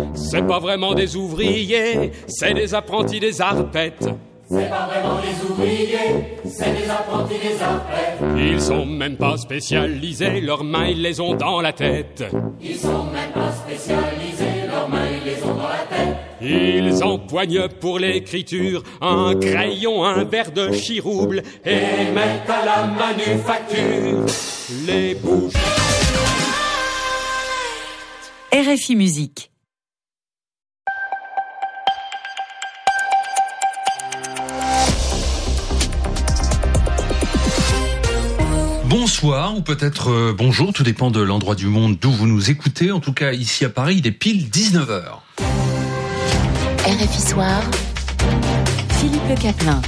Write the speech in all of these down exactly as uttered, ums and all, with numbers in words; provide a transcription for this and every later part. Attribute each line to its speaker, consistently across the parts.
Speaker 1: C'est pas vraiment des ouvriers, c'est des apprentis des arpettes.
Speaker 2: C'est pas vraiment des ouvriers, c'est des apprentis des arpettes.
Speaker 1: Ils sont même pas spécialisés, leurs mains ils les ont dans la tête.
Speaker 2: Ils sont même pas spécialisés, leurs mains ils les ont dans la tête.
Speaker 1: Ils empoignent pour l'écriture un crayon, un verre de chirouble et mettent à la manufacture les bouches.
Speaker 3: R F I Musique.
Speaker 4: Bonsoir ou peut-être euh, bonjour, tout dépend de l'endroit du monde d'où vous nous écoutez. En tout cas, ici à Paris, il est pile dix-neuf heures.
Speaker 3: R F I Soir, Philippe Le Caplin.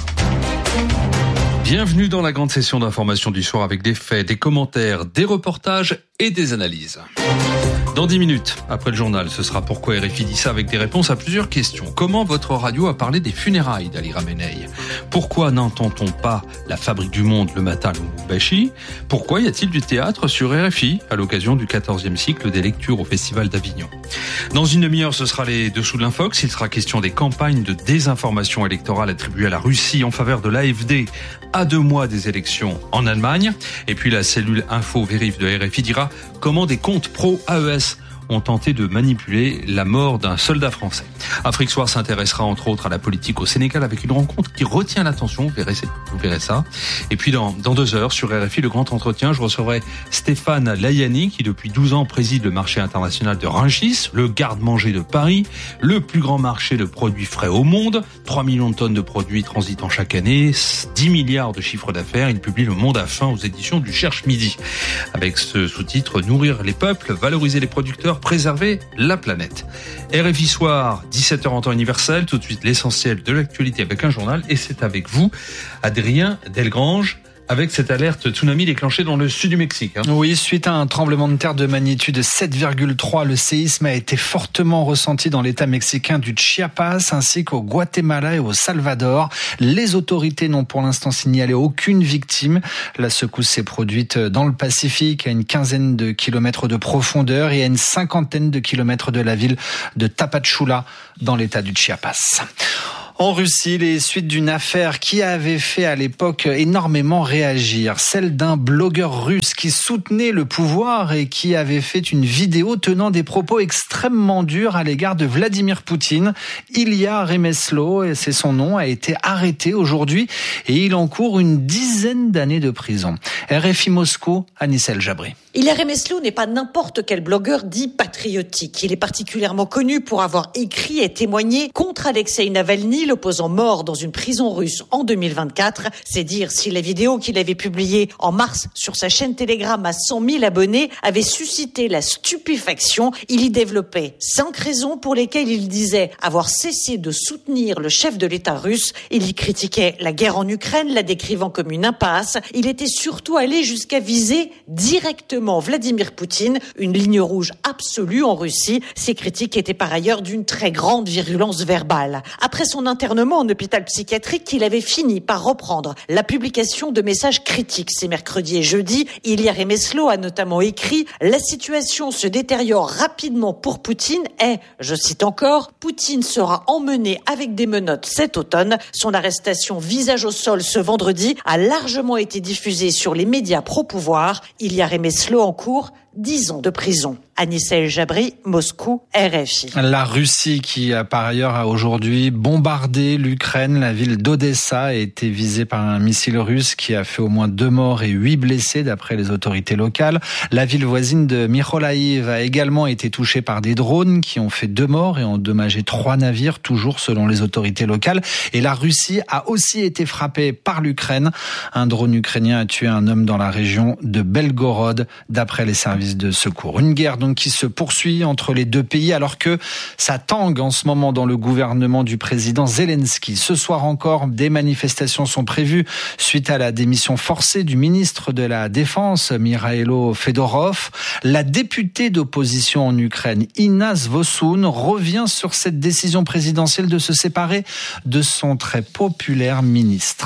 Speaker 4: Bienvenue dans la grande session d'information du soir avec des faits, des commentaires, des reportages et des analyses. Dans dix minutes, après le journal, ce sera Pourquoi R F I dit ça avec des réponses à plusieurs questions. Comment votre radio a parlé des funérailles d'Ali Khamenei ? Pourquoi n'entend-on pas La Fabrique du Monde le matin à Lubumbashi ? Pourquoi y a-t-il du théâtre sur R F I à l'occasion du quatorzième cycle des lectures au Festival d'Avignon ? Dans une demi-heure, ce sera les dessous de l'infox. Il sera question des campagnes de désinformation électorale attribuées à la Russie en faveur de l'A F D à deux mois des élections en Allemagne. Et puis la cellule info vérif de R F I dira comment des comptes pro-A E S ont tenté de manipuler la mort d'un soldat français. Afrique Soir s'intéressera entre autres à la politique au Sénégal avec une rencontre qui retient l'attention, vous verrez, vous verrez ça. Et puis dans, dans deux heures sur R F I, le grand entretien, je recevrai Stéphane Layani qui depuis douze ans préside le marché international de Rungis, le garde-manger de Paris, le plus grand marché de produits frais au monde, trois millions de tonnes de produits transitant chaque année, dix milliards de chiffre d'affaires. Il publie Le Monde à faim aux éditions du Cherche Midi. Avec ce sous-titre, Nourrir les peuples, valoriser les producteurs, préserver la planète. R F I Soir, dix-sept heures en temps universel. Tout de suite, l'essentiel de l'actualité avec un journal. Et c'est avec vous, Adrien Delgrange, avec cette alerte tsunami déclenchée dans le sud du Mexique. Hein.
Speaker 5: Oui, suite à un tremblement de terre de magnitude sept virgule trois, le séisme a été fortement ressenti dans l'état mexicain du Chiapas ainsi qu'au Guatemala et au Salvador. Les autorités n'ont pour l'instant signalé aucune victime. La secousse s'est produite dans le Pacifique, à une quinzaine de kilomètres de profondeur et à une cinquantaine de kilomètres de la ville de Tapachula, dans l'état du Chiapas. En Russie, les suites d'une affaire qui avait fait à l'époque énormément réagir, celle d'un blogueur russe qui soutenait le pouvoir et qui avait fait une vidéo tenant des propos extrêmement durs à l'égard de Vladimir Poutine. Ilya Remeslo, et c'est son nom, a été arrêté aujourd'hui et il encourt une dizaine d'années de prison. R F I Moscou, Anissel Jabri.
Speaker 6: Ilya Remeslo n'est pas n'importe quel blogueur dit patriotique. Il est particulièrement connu pour avoir écrit et témoigné contre Alexei Navalny, l'opposant mort dans une prison russe en deux mille vingt-quatre. C'est dire si la vidéo qu'il avait publiée en mars sur sa chaîne Telegram à cent mille abonnés avait suscité la stupéfaction. Il y développait cinq raisons pour lesquelles il disait avoir cessé de soutenir le chef de l'État russe. Il y critiquait la guerre en Ukraine, la décrivant comme une impasse. Il était surtout allé jusqu'à viser directement Vladimir Poutine, une ligne rouge absolue en Russie. Ses critiques étaient par ailleurs d'une très grande virulence verbale. Après son internement en hôpital psychiatrique, il avait fini par reprendre la publication de messages critiques ces mercredis et jeudis. Ilya Remeslo a notamment écrit « La situation se détériore rapidement pour Poutine et, je cite encore, Poutine sera emmené avec des menottes cet automne. Son arrestation visage au sol ce vendredi a largement été diffusée sur les médias pro-pouvoir. Ilya Remeslo en cours dix ans de prison. Anissel Jabri, Moscou, R F I.
Speaker 5: La Russie qui a par ailleurs a aujourd'hui bombardé l'Ukraine. La ville d'Odessa a été visée par un missile russe qui a fait au moins deux morts et huit blessés d'après les autorités locales. La ville voisine de Mykolaiv a également été touchée par des drones qui ont fait deux morts et endommagé trois navires, toujours selon les autorités locales. Et la Russie a aussi été frappée par l'Ukraine. Un drone ukrainien a tué un homme dans la région de Belgorod, d'après les services de secours. Une guerre donc qui se poursuit entre les deux pays alors que ça tangue en ce moment dans le gouvernement du président Zelensky. Ce soir encore, des manifestations sont prévues suite à la démission forcée du ministre de la Défense, Mikhailo Fedorov. La députée d'opposition en Ukraine, Inna Svosun, revient sur cette décision présidentielle de se séparer de son très populaire ministre.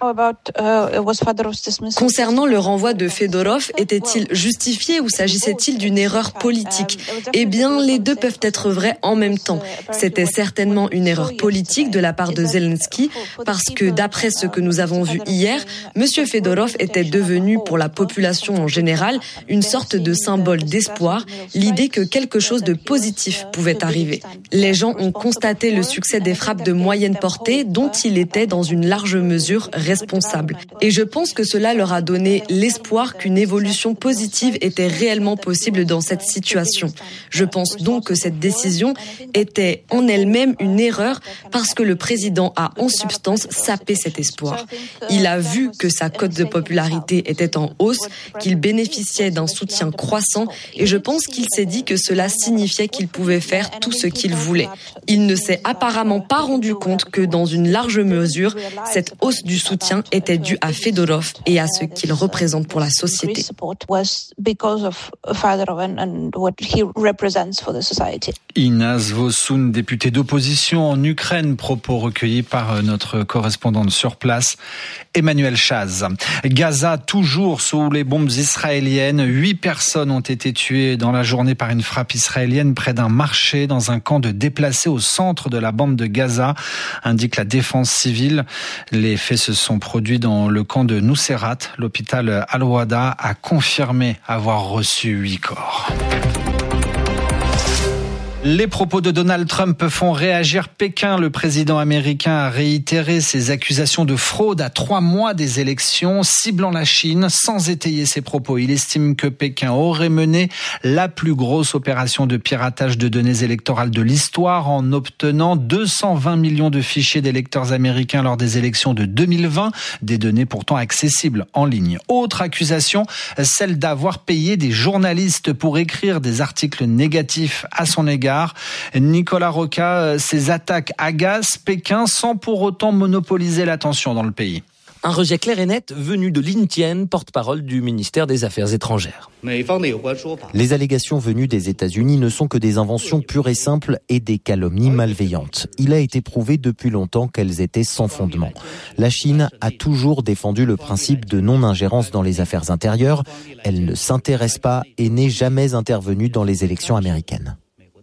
Speaker 7: Concernant le renvoi de Fedorov, était-il justifié ou s'agissait-il d'une erreur politique ? Eh bien, les deux peuvent être vrais en même temps. C'était certainement une erreur politique de la part de Zelensky, parce que d'après ce que nous avons vu hier, M. Fedorov était devenu pour la population en général une sorte de symbole d'espoir, l'idée que quelque chose de positif pouvait arriver. Les gens ont constaté le succès des frappes de moyenne portée dont il était dans une large mesure responsable. Et je pense que cela leur a donné l'espoir qu'une évolution positive était réellement possible dans cette situation. Je pense donc que cette décision était en elle-même une erreur parce que le président a en substance sapé cet espoir. Il a vu que sa cote de popularité était en hausse, qu'il bénéficiait d'un soutien croissant et je pense qu'il s'est dit que cela signifiait qu'il pouvait faire tout ce qu'il voulait. Il ne s'est apparemment pas rendu compte que dans une large mesure, cette hausse du soutien était due à Fedorov et à ce qu'il représente pour la société.
Speaker 5: Inaz Vosoun, députée d'opposition en Ukraine, propos recueillis par notre correspondante sur place, Emmanuel Chaz. Gaza, toujours sous les bombes israéliennes. Huit personnes ont été tuées dans la journée par une frappe israélienne près d'un marché dans un camp de déplacés au centre de la bande de Gaza, indique la défense civile. Les faits se sont produits dans le camp de Nuseirat. L'hôpital Al-Wada a confirmé avoir reçu huit corps. Les propos de Donald Trump font réagir Pékin. Le président américain a réitéré ses accusations de fraude à trois mois des élections, ciblant la Chine sans étayer ses propos. Il estime que Pékin aurait mené la plus grosse opération de piratage de données électorales de l'histoire en obtenant deux cent vingt millions de fichiers d'électeurs américains lors des élections de deux mille vingt, des données pourtant accessibles en ligne. Autre accusation, celle d'avoir payé des journalistes pour écrire des articles négatifs à son égard. Nicolas Roca, ces attaques agacent Pékin sans pour autant monopoliser l'attention dans le pays.
Speaker 8: Un rejet clair et net venu de Lin Tian, porte-parole du ministère des Affaires étrangères.
Speaker 9: Les allégations venues des États-Unis ne sont que des inventions pures et simples et des calomnies malveillantes. Il a été prouvé depuis longtemps qu'elles étaient sans fondement. La Chine a toujours défendu le principe de non-ingérence dans les affaires intérieures. Elle ne s'intéresse pas et n'est jamais intervenue dans les élections américaines.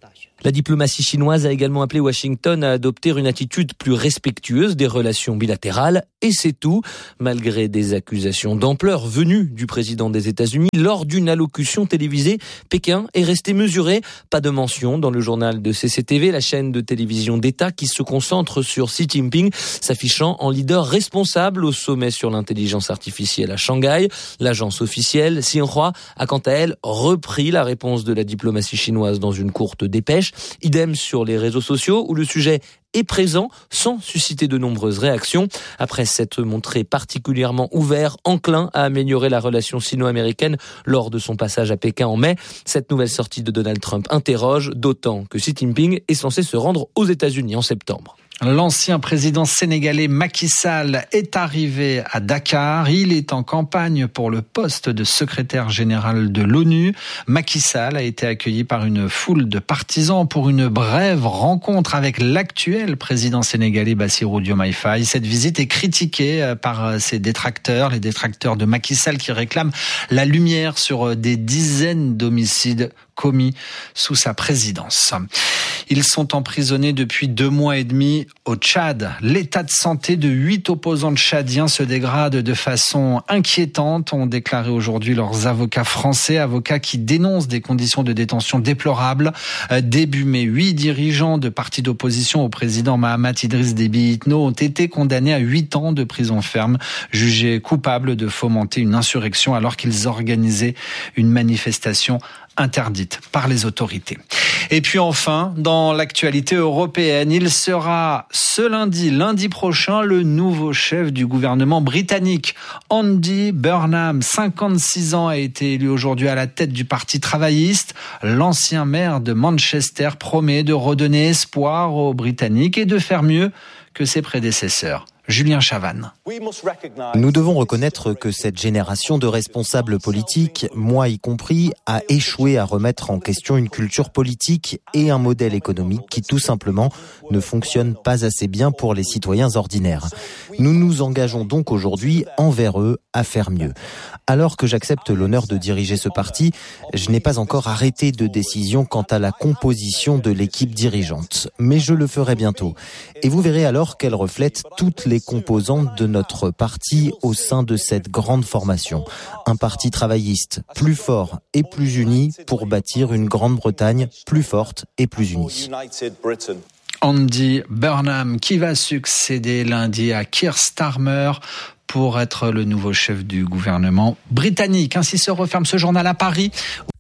Speaker 8: La diplomatie chinoise a également appelé Washington à adopter une attitude plus respectueuse des relations bilatérales. Et c'est tout, malgré des accusations d'ampleur venues du président des États-Unis. Lors d'une allocution télévisée, Pékin est resté mesuré. Pas de mention dans le journal de C C T V, la chaîne de télévision d'État qui se concentre sur Xi Jinping, s'affichant en leader responsable au sommet sur l'intelligence artificielle à Shanghai. L'agence officielle Xinhua a quant à elle repris la réponse de la diplomatie chinoise dans une courte dépêche. Idem sur les réseaux sociaux où le sujet est présent sans susciter de nombreuses réactions. Après s'être montré particulièrement ouvert, enclin à améliorer la relation sino-américaine lors de son passage à Pékin en mai, cette nouvelle sortie de Donald Trump interroge, d'autant que Xi Jinping est censé se rendre aux États-Unis en septembre.
Speaker 5: L'ancien président sénégalais Macky Sall est arrivé à Dakar. Il est en campagne pour le poste de secrétaire général de l'ONU. Macky Sall a été accueilli par une foule de partisans pour une brève rencontre avec l'actuel président sénégalais Bassirou Diomaye Faye. Cette visite est critiquée par ses détracteurs, les détracteurs de Macky Sall qui réclament la lumière sur des dizaines d'homicides commis sous sa présidence. Ils sont emprisonnés depuis deux mois et demi au Tchad. L'état de santé de huit opposants tchadiens se dégrade de façon inquiétante, ont déclaré aujourd'hui leurs avocats français, avocats qui dénoncent des conditions de détention déplorables. Début mai, huit dirigeants de partis d'opposition au président Mahamat Idriss Déby Itno ont été condamnés à huit ans de prison ferme, jugés coupables de fomenter une insurrection alors qu'ils organisaient une manifestation interdite par les autorités. Et puis enfin, dans l'actualité européenne, il sera ce lundi, lundi prochain, le nouveau chef du gouvernement britannique. Andy Burnham, cinquante-six ans, a été élu aujourd'hui à la tête du Parti travailliste. L'ancien maire de Manchester promet de redonner espoir aux Britanniques et de faire mieux que ses prédécesseurs. Julien Chavannes.
Speaker 9: Nous devons reconnaître que cette génération de responsables politiques, moi y compris, a échoué à remettre en question une culture politique et un modèle économique qui tout simplement ne fonctionne pas assez bien pour les citoyens ordinaires. Nous nous engageons donc aujourd'hui envers eux à faire mieux. Alors que j'accepte l'honneur de diriger ce parti, je n'ai pas encore arrêté de décision quant à la composition de l'équipe dirigeante. Mais je le ferai bientôt. Et vous verrez alors qu'elle reflète toutes les composantes de notre parti au sein de cette grande formation. Un parti travailliste plus fort et plus uni pour bâtir une Grande-Bretagne plus forte et plus unie.
Speaker 5: Andy Burnham qui va succéder lundi à Keir Starmer pour être le nouveau chef du gouvernement britannique. Ainsi se referme ce journal à Paris.